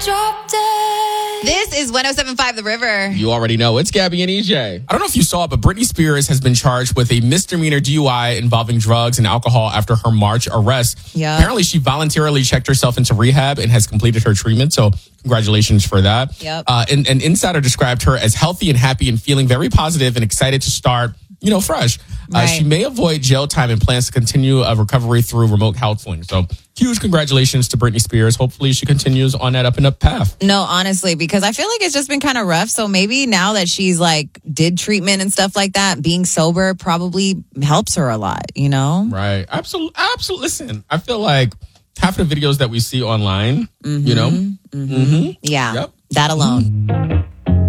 Drop dead. This is 107.5 The River. You already know. It's Gabby and EJ. I don't know if you saw it, but Britney Spears has been charged with a misdemeanor DUI involving drugs and alcohol after her March arrest. Yeah. Apparently, she voluntarily checked herself into rehab and has completed her treatment. So congratulations for that. Yep. And an insider described her as healthy and happy and feeling very positive and excited to start, fresh. Right. She may avoid jail time and plans to continue a recovery through remote counseling. So huge congratulations to Britney Spears. Hopefully she continues on that up and up path. No, honestly, because I feel like it's just been kind of rough. So maybe now that she's did treatment and stuff like that, being sober probably helps her a lot, Right. Absolutely. Listen, I feel like half the videos that we see online, Yeah. Yep. That alone.